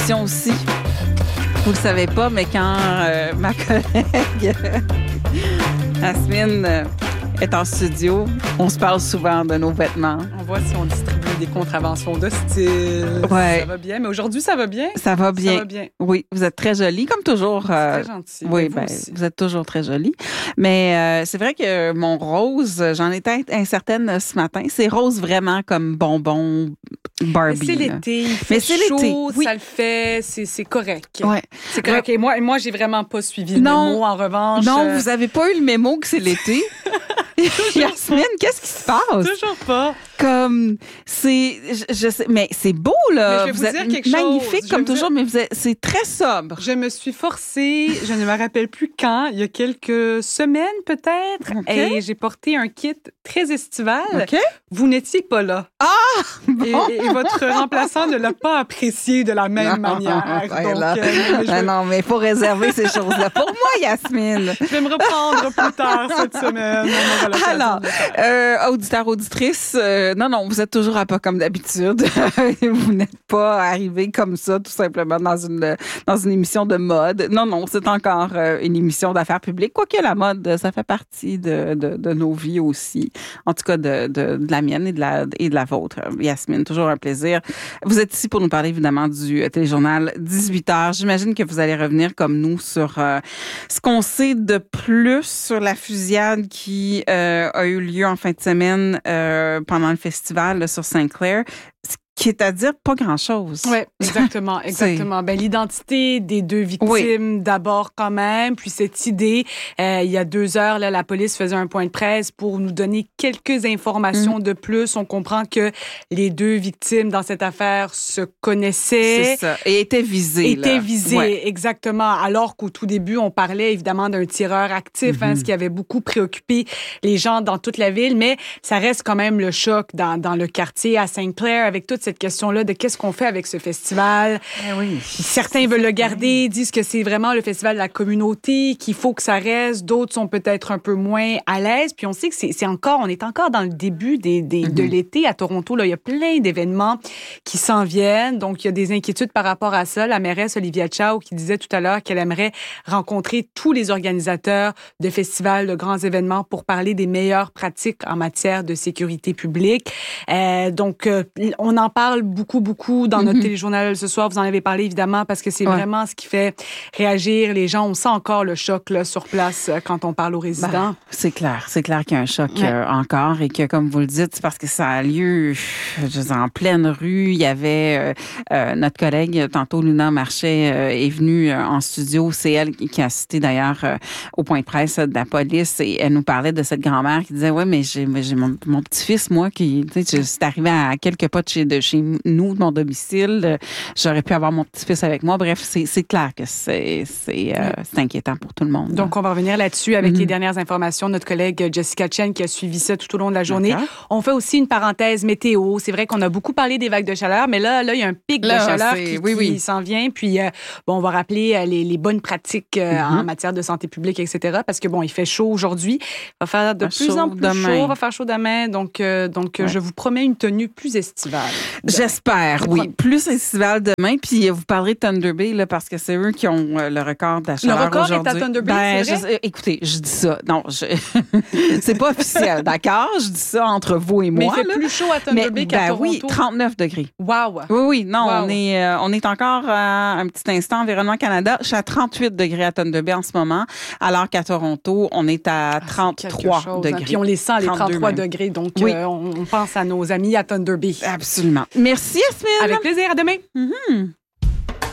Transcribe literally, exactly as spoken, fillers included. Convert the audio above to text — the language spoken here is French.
émission aussi. Vous le savez pas, mais quand euh, ma collègue Yasmine euh, est en studio, on se parle souvent de nos vêtements. On voit si on distribue des contraventions de style. Ouais. Ça va bien, mais aujourd'hui, ça va bien. Ça va bien. Ça va bien. Oui, vous êtes très jolie, comme toujours. Euh, très gentil. Oui, ben, vous, vous êtes toujours très jolie. Mais euh, c'est vrai que mon rose, j'en étais incertaine ce matin. C'est rose vraiment comme bonbon Barbie. Mais c'est l'été, il fait Mais c'est chaud, l'été, oui. ça le fait, c'est, c'est correct. Ouais. C'est correct. Et moi, moi, j'ai vraiment pas suivi le Non. mémo, en revanche. Non, euh... vous avez pas eu le mémo que c'est l'été. Yasmine, qu'est-ce qui se passe? Toujours pas. Comme, c'est, je, je sais, mais c'est beau, là. Mais je vais vous vous dire êtes quelque magnifique chose. comme Je vais toujours, vous dire- mais vous êtes, c'est très sobre. Je me suis forcée, je ne me rappelle plus quand, il y a quelques semaines peut-être, OK. et j'ai porté un kit très estival. OK? Vous n'étiez pas là. Ah! Bon. Et, et votre remplaçant ne l'a pas apprécié de la même Non, manière. ben Donc, là. euh, mais je, Ben vais, non, mais il faut réserver ces choses-là. Pour moi, Yasmine. je vais me reprendre plus tard cette semaine. On aura l'occasion Alors, de le faire. euh, auditeur, auditrice, euh, non, non, vous êtes toujours à pas comme d'habitude. Vous n'êtes pas arrivé comme ça, tout simplement, dans une, dans une émission de mode. Non, non, c'est encore euh, une émission d'affaires publiques. Quoique la mode, ça fait partie de, de, de nos vies aussi. En tout cas, de, de, de la mienne et de la, et de la vôtre. Yasmine, toujours un plaisir. Vous êtes ici pour nous parler, évidemment, du téléjournal dix-huit heures. J'imagine que vous allez revenir comme nous sur euh, ce qu'on sait de plus sur la fusillade qui euh, a eu lieu en fin de semaine euh, pendant le festival là, sur Saint-Clair. Ce qui est à dire pas grand-chose. Oui, exactement, exactement. Ben, l'identité des deux victimes, Oui. d'abord quand même, puis cette idée, euh, il y a deux heures, là, la police faisait un point de presse pour nous donner quelques informations Mm. de plus. On comprend que les deux victimes dans cette affaire se connaissaient. C'est ça. Et étaient visées. Étaient là. visées, Ouais. exactement. Alors qu'au tout début, on parlait évidemment d'un tireur actif, hein, Mhm. ce qui avait beaucoup préoccupé les gens dans toute la ville, mais ça reste quand même le choc dans, dans le quartier à Saint-Clair avec toute cette question-là de qu'est-ce qu'on fait avec ce festival. Eh oui. Certains veulent le garder, disent que c'est vraiment le festival de la communauté, qu'il faut que ça reste. D'autres sont peut-être un peu moins à l'aise. Puis on sait que c'est, c'est encore, on est encore dans le début des, des, Mm-hmm. de l'été à Toronto. Là, il y a plein d'événements qui s'en viennent. Donc, il y a des inquiétudes par rapport à ça. La mairesse Olivia Chow qui disait tout à l'heure qu'elle aimerait rencontrer tous les organisateurs de festivals, de grands événements pour parler des meilleures pratiques en matière de sécurité publique. Euh, donc, euh, on en parle beaucoup, beaucoup dans notre Mhm. téléjournal ce soir. Vous en avez parlé, évidemment, parce que c'est Ouais. vraiment ce qui fait réagir les gens. On sent encore le choc là, sur place euh, quand on parle aux résidents. Ben, c'est clair, c'est clair qu'il y a un choc Ouais. euh, encore et que, comme vous le dites, c'est parce que ça a lieu je veux dire, en pleine rue. Il y avait euh, euh, notre collègue, tantôt Luna Marchais, euh, est venue euh, en studio. C'est elle qui a assisté d'ailleurs euh, au point de presse de la police et elle nous parlait de cette grand-mère qui disait, ouais, mais j'ai, j'ai mon, mon petit-fils, moi, qui, tu sais, c'est arrivé à quelques pas de chez, de chez nous, de mon domicile. Euh, J'aurais pu avoir mon petit-fils avec moi. Bref, c'est, c'est clair que c'est, c'est, euh, c'est inquiétant pour tout le monde. Donc, on va revenir là-dessus avec Mhm. les dernières informations. Notre collègue Jessica Chen qui a suivi ça tout au long de la journée. D'accord. On fait aussi une parenthèse météo. C'est vrai qu'on a beaucoup parlé des vagues de chaleur, mais là, là, il y a un pic Là, de chaleur c'est- qui, oui, qui oui. s'en vient. Puis, euh, bon, on va rappeler euh, les, les bonnes pratiques euh, Mhm. en matière de santé publique, et cetera. Parce que, bon, il fait chaud aujourd'hui. Il va faire de Va plus chaud en plus demain. chaud. Il va faire chaud demain. Donc, euh, donc Ouais. je vous promets une tenue plus estivale. J'espère, Je oui. promets. Plus estival demain. Puis euh, vous parlerez de Thunder Bay, là, parce que c'est eux qui ont euh, le record de la chaleur record est à aujourd'hui. Thunder Bay, Ben, c'est je sais- écoutez, je dis ça. Non, je... c'est pas officiel, d'accord? Je dis ça entre vous et Mais moi. il fait là. plus chaud à Thunder Mais, Bay qu'à ben Toronto. oui, trente-neuf degrés. Wow! Oui, oui, non, Wow. on est euh, on est encore à un petit instant Environnement Canada. Je suis à trente-huit degrés à Thunder Bay en ce moment, alors qu'à Toronto, on est à trente-trois Quelque chose, hein. degrés. Puis on les sent, les trente-deux trente-trois même. degrés. Donc, Oui. euh, on, on pense à nos amis à Thunder Bay. Absolument. Merci, Yasmine. Avec plaisir. À demain. Mhm.